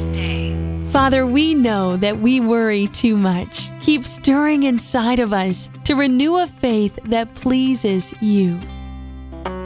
this day. Father, we know that we worry too much. Keep stirring inside of us to renew a faith that pleases you.